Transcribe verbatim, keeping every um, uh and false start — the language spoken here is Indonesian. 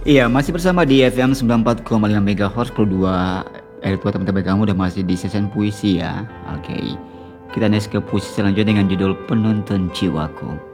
Iya, masih bersama di F M sembilan puluh empat koma lima megahertz dua R dua teman-teman kamu udah masih di session puisi ya. Oke. Kita next ke puisi selanjutnya dengan judul Penuntun Jiwaku.